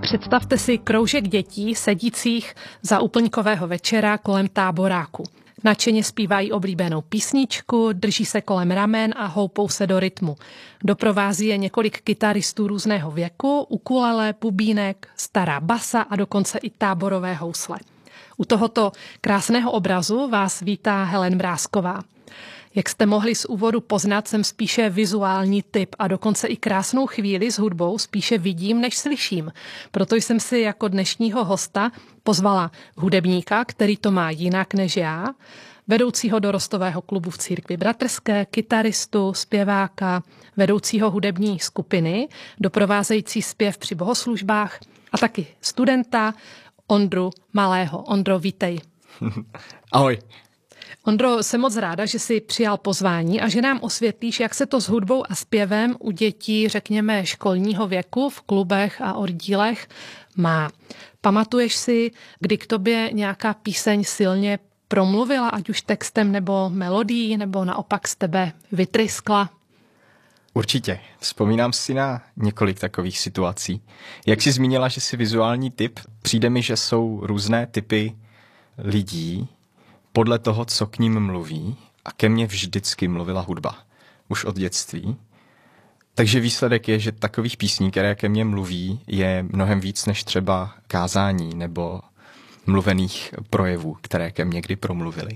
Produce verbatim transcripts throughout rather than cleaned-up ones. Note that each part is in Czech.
Představte si kroužek dětí sedících za úplňkového večera kolem táboráku. Nadšeně zpívají oblíbenou písničku, drží se kolem ramen a houpou se do rytmu. Doprovází je několik kytaristů různého věku, ukulele, bubínek, stará basa a dokonce i táborové housle. U tohoto krásného obrazu vás vítá Helen Mrázková. Jak jste mohli z úvodu poznat, jsem spíše vizuální typ a dokonce i krásnou chvíli s hudbou spíše vidím, než slyším. Proto jsem si jako dnešního hosta pozvala hudebníka, který to má jinak než já, vedoucího dorostového klubu v Církvi bratrské, kytaristu, zpěváka, vedoucího hudební skupiny, doprovázející zpěv při bohoslužbách a taky studenta Ondru Malého. Ondro, vítej. Ahoj. Ondro, jsem moc ráda, že jsi přijal pozvání a že nám osvětlíš, jak se to s hudbou a zpěvem u dětí, řekněme, školního věku v klubech a oddílech má. Pamatuješ si, kdy k tobě nějaká píseň silně promluvila, ať už textem nebo melodií, nebo naopak z tebe vytryskla? Určitě. Vzpomínám si na několik takových situací. Jak jsi zmínila, že jsi vizuální typ, přijde mi, že jsou různé typy lidí podle toho, co k ním mluví, a ke mně vždycky mluvila hudba. Už od dětství. Takže výsledek je, že takových písní, které ke mně mluví, je mnohem víc než třeba kázání nebo mluvených projevů, které ke mně kdy promluvily.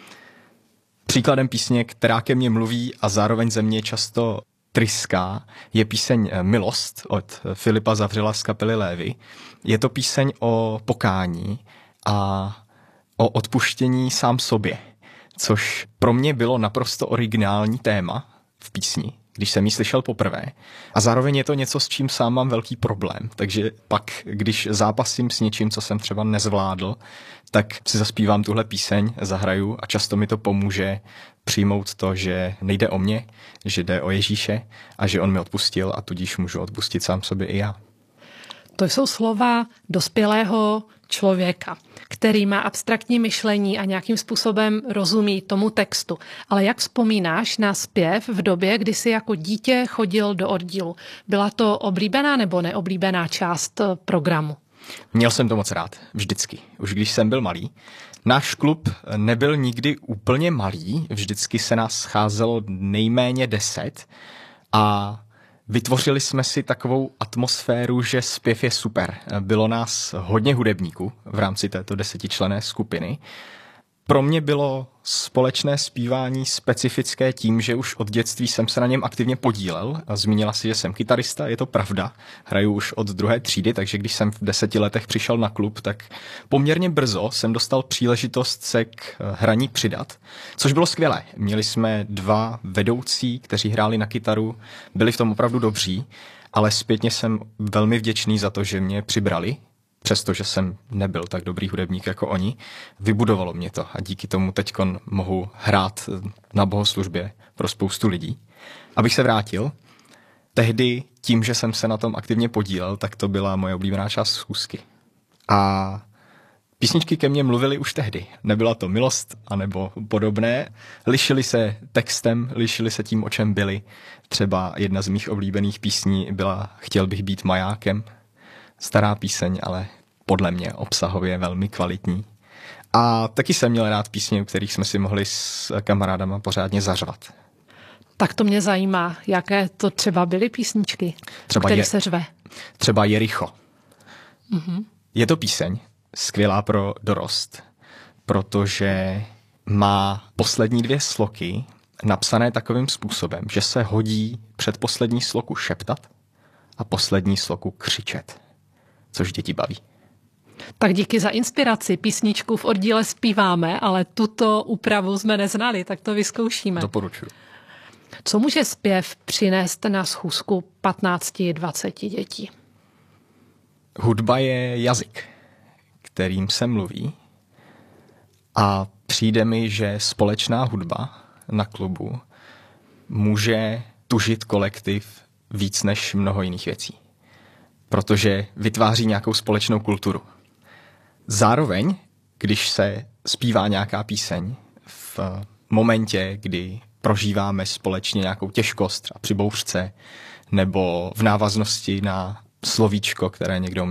Příkladem písně, která ke mně mluví a zároveň ze mě často tryská, je píseň Milost od Filipa Zavřela z kapely Lévy. Je to píseň o pokání a o odpuštění sám sobě, což pro mě bylo naprosto originální téma v písni, když jsem ji slyšel poprvé. A zároveň je to něco, s čím sám mám velký problém. Takže pak, když zápasím s něčím, co jsem třeba nezvládl, tak si zaspívám tuhle píseň, zahraju a často mi to pomůže přijmout to, že nejde o mě, že jde o Ježíše a že on mi odpustil a tudíž můžu odpustit sám sobě i já. To jsou slova dospělého člověka, který má abstraktní myšlení a nějakým způsobem rozumí tomu textu. Ale jak vzpomínáš na zpěv v době, kdy jsi jako dítě chodil do oddílu? Byla to oblíbená nebo neoblíbená část programu? Měl jsem to moc rád, vždycky. Už když jsem byl malý. Náš klub nebyl nikdy úplně malý, vždycky se nás scházelo nejméně deset a vytvořili jsme si takovou atmosféru, že zpěv je super. Bylo nás hodně hudebníků v rámci této desetičlenné skupiny. Pro mě bylo společné zpívání specifické tím, že už od dětství jsem se na něm aktivně podílel. Zmínila si, že jsem kytarista, je to pravda. Hraju už od druhé třídy, takže když jsem v deseti letech přišel na klub, tak poměrně brzo jsem dostal příležitost se k hraní přidat, což bylo skvělé. Měli jsme dva vedoucí, kteří hráli na kytaru, byli v tom opravdu dobří, ale zpětně jsem velmi vděčný za to, že mě přibrali. Přestože jsem nebyl tak dobrý hudebník jako oni, vybudovalo mě to a díky tomu teďkon mohu hrát na bohoslužbě pro spoustu lidí. Abych se vrátil, tehdy tím, že jsem se na tom aktivně podílel, tak to byla moje oblíbená část schůzky. A písničky ke mně mluvily už tehdy. Nebyla to Milost anebo podobné. Lišily se textem, lišily se tím, o čem byly. Třeba jedna z mých oblíbených písní byla Chtěl bych být majákem. Stará píseň, ale podle mě obsahově velmi kvalitní. A taky jsem měl rád písně, u kterých jsme si mohli s kamarádama pořádně zařvat. Tak to mě zajímá, jaké to třeba byly písničky, třeba které je, se řve. Třeba Jericho. Mm-hmm. Je to píseň skvělá pro dorost, protože má poslední dvě sloky napsané takovým způsobem, že se hodí před poslední sloku šeptat a poslední sloku křičet, což děti baví. Tak díky za inspiraci. Písničku v oddíle zpíváme, ale tuto úpravu jsme neznali, tak to vyzkoušíme. Doporučuji. Co může zpěv přinést na schůzku patnáct dvacet dětí? Hudba je jazyk, kterým se mluví, a přijde mi, že společná hudba na klubu může tužit kolektiv víc než mnoho jiných věcí, protože vytváří nějakou společnou kulturu. Zároveň, když se zpívá nějaká píseň v momentě, kdy prožíváme společně nějakou těžkost a při bouřce nebo v návaznosti na slovíčko, které někdo